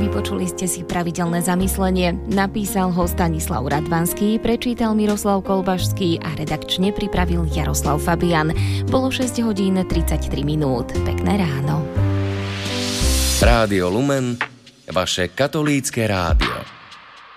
Vypočuli ste si pravidelné zamyslenie. Napísal ho Stanislav Radvanský, prečítal Miroslav Kolbašský a redakčne pripravil Jaroslav Fabian. Bolo 6 hodín 33 minút. Pekné ráno. Rádio Lumen, vaše katolícke rádio.